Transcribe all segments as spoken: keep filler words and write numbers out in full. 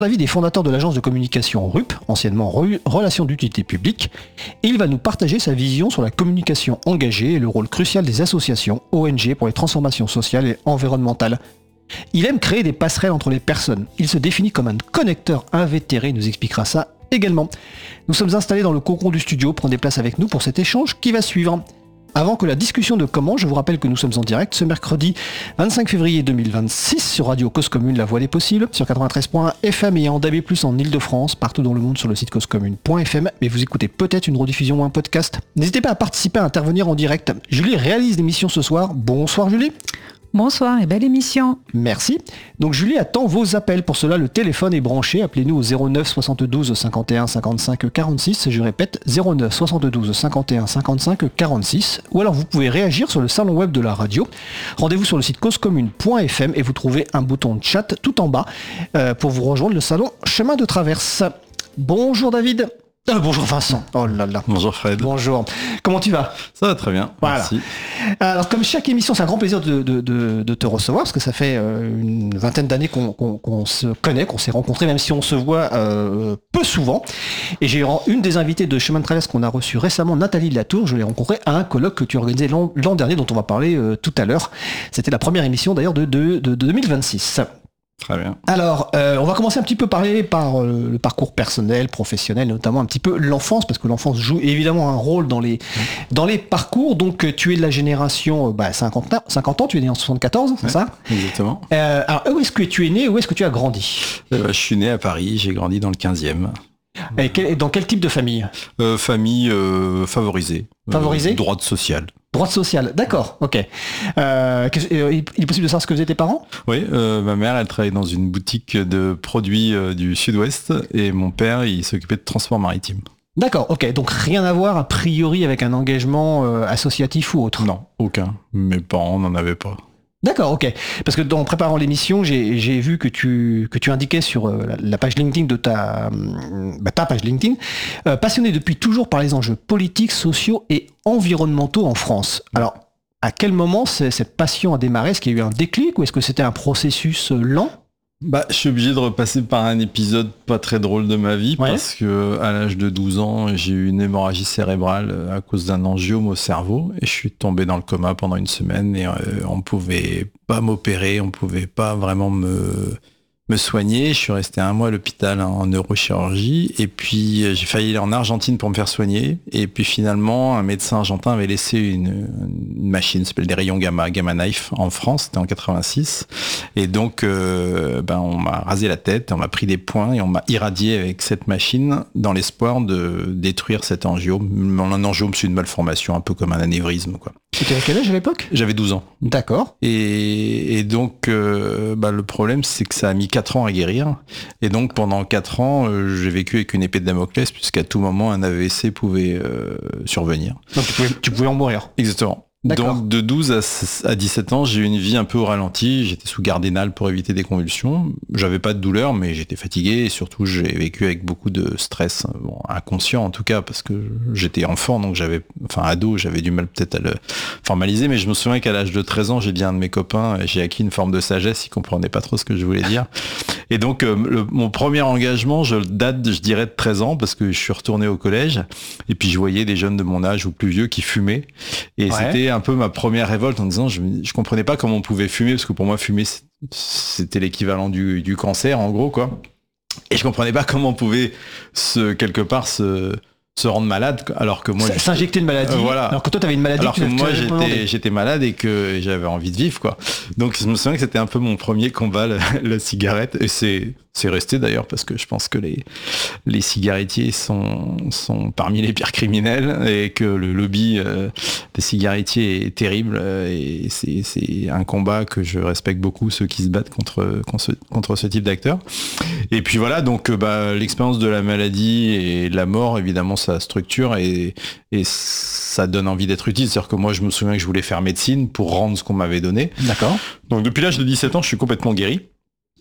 David est fondateur de l'agence de communication R U P, anciennement Relations d'utilité publique, et il va nous partager sa vision sur la communication engagée et le rôle crucial des associations, O N G, pour les transformations sociales et environnementales. Il aime créer des passerelles entre les personnes. Il se définit comme un connecteur invétéré, il nous expliquera ça également. Nous sommes installés dans le cocon du studio, prenez place avec nous pour cet échange qui va suivre. Avant que la discussion ne commence, je vous rappelle que nous sommes en direct ce mercredi vingt-cinq février deux mille vingt-six sur Radio Cause Commune, la voix des possibles, sur quatre-vingt-treize point un F M et en D A B plus, en Ile-de-France, partout dans le monde sur le site cause commune point F M, mais vous écoutez peut-être une rediffusion ou un podcast. N'hésitez pas à participer, à intervenir en direct. Julie réalise l'émission ce soir. Bonsoir Julie. Bonsoir et belle émission. Merci. Donc Julie attend vos appels. Pour cela, le téléphone est branché. Appelez-nous au zéro neuf soixante-douze cinquante et un cinquante-cinq quarante-six. Je répète, zéro neuf soixante-douze cinquante et un cinquante-cinq quarante-six. Ou alors vous pouvez réagir sur le salon web de la radio. Rendez-vous sur le site cause commune point F M et vous trouvez un bouton de chat tout en bas euh, pour vous rejoindre le salon Chemin de Traverse. Bonjour David. Euh, bonjour Vincent. Oh là là. Bonjour Fred. Bonjour. Comment tu vas ? Ça va très bien. Voilà. Merci. Alors comme chaque émission, c'est un grand plaisir de, de, de, de te recevoir parce que ça fait euh, une vingtaine d'années qu'on, qu'on, qu'on se connaît, qu'on s'est rencontrés, même si on se voit euh, peu souvent. Et j'ai une des invitées de Chemin de Traverse qu'on a reçu récemment, Nathalie Latour. Je l'ai rencontrée à un colloque que tu as organisé l'an, l'an dernier, dont on va parler euh, tout à l'heure. C'était la première émission d'ailleurs de, de, de, de deux mille vingt-six. Très bien. Alors, euh, on va commencer un petit peu parler par euh, le parcours personnel, professionnel, notamment un petit peu l'enfance, parce que l'enfance joue évidemment un rôle dans les, mmh. dans les parcours. Donc, tu es de la génération euh, bah, cinquante, cinquante ans, tu es né en soixante-quatorze, c'est ouais, ça ? Exactement. Euh, alors, où est-ce que tu es né, où est-ce que tu as grandi ? euh, Je suis né à Paris, j'ai grandi dans le quinzième. Et quel, dans quel type de famille ? euh, Famille euh, favorisée. Favorisée ? euh, Droite sociale. Droite sociale, d'accord, ok. Euh, il est possible de savoir ce que faisaient tes parents ? Oui, euh, ma mère, elle travaillait dans une boutique de produits euh, du sud-ouest et mon père, il s'occupait de transport maritime. D'accord, ok, donc rien à voir a priori avec un engagement euh, associatif ou autre ? Non, aucun. Mes parents n'en avaient pas. D'accord, ok. Parce que en préparant l'émission, j'ai, j'ai vu que tu, que tu indiquais sur euh, la, la page LinkedIn de ta, bah, ta page LinkedIn, euh, passionné depuis toujours par les enjeux politiques, sociaux et environnementaux en France. Alors, à quel moment cette passion a démarré ? Est-ce qu'il y a eu un déclic ou est-ce que c'était un processus lent ? Bah, je suis obligé de repasser par un épisode pas très drôle de ma vie, ouais. Parce que à l'âge de douze ans, j'ai eu une hémorragie cérébrale à cause d'un angiome au cerveau et je suis tombé dans le coma pendant une semaine et euh, on pouvait pas m'opérer, on pouvait pas vraiment me me soigner. Je suis resté un mois à l'hôpital en neurochirurgie et puis j'ai failli aller en Argentine pour me faire soigner et puis finalement un médecin argentin avait laissé une, une machine, ça s'appelle des rayons gamma, Gamma Knife en France, c'était en quatre-vingt-six et donc euh, ben on m'a rasé la tête, on m'a pris des points et on m'a irradié avec cette machine dans l'espoir de détruire cet angiome. Un angiome, c'est une malformation un peu comme un anévrisme, quoi. Tu avais quel âge à l'époque ? J'avais douze ans. D'accord. Et, et donc, euh, bah, le problème, c'est que ça a mis quatre ans à guérir. Et donc, pendant quatre ans, euh, j'ai vécu avec une épée de Damoclès, puisqu'à tout moment, un A V C pouvait euh, survenir. Donc, tu pouvais, tu pouvais en mourir. Exactement. D'accord. Donc, de douze à dix-sept ans, j'ai eu une vie un peu au ralenti. J'étais sous Gardénal pour éviter des convulsions. J'avais pas de douleur, mais j'étais fatigué. Et surtout, j'ai vécu avec beaucoup de stress, bon, inconscient en tout cas, parce que j'étais enfant, donc j'avais, enfin ado, j'avais du mal peut-être à le formaliser. Mais je me souviens qu'à l'âge de treize ans, j'ai dit à un de mes copains, j'ai acquis une forme de sagesse. Il comprenait pas trop ce que je voulais dire. Et donc, euh, le, mon premier engagement, je date, je dirais, de treize ans, parce que je suis retourné au collège. Et puis, je voyais des jeunes de mon âge ou plus vieux qui fumaient. Et ouais. C'était un peu ma première révolte en disant je, je comprenais pas comment on pouvait fumer parce que pour moi fumer c'était l'équivalent du, du cancer en gros quoi et je comprenais pas comment on pouvait se quelque part se se rendre malade alors que moi S- s'injecter une maladie euh, voilà. Alors que toi t'avais une maladie alors que, que moi j'étais j'étais malade et que j'avais envie de vivre quoi. Donc je me souviens que c'était un peu mon premier combat la, la cigarette et c'est c'est resté d'ailleurs parce que je pense que les les cigarettiers sont sont parmi les pires criminels et que le lobby euh, des cigarettiers est terrible euh, et c'est c'est un combat que je respecte beaucoup, ceux qui se battent contre contre, contre ce type d'acteurs. Et puis voilà, donc bah l'expérience de la maladie et de la mort évidemment ça structure et et ça donne envie d'être utile. C'est-à-dire que moi je me souviens que je voulais faire médecine pour rendre ce qu'on m'avait donné. D'accord. Donc depuis l'âge de dix-sept ans, je suis complètement guéri.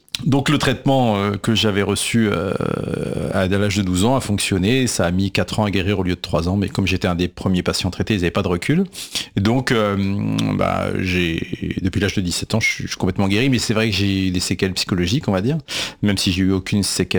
Donc le traitement euh, que j'avais reçu euh, à l'âge de douze ans a fonctionné, ça a mis quatre ans à guérir au lieu de trois ans, mais comme j'étais un des premiers patients traités, ils n'avaient pas de recul. Et donc euh, bah, j'ai, depuis l'âge de dix-sept ans, je suis, je suis complètement guéri, mais c'est vrai que j'ai des séquelles psychologiques, on va dire, même si j'ai eu aucune séquelle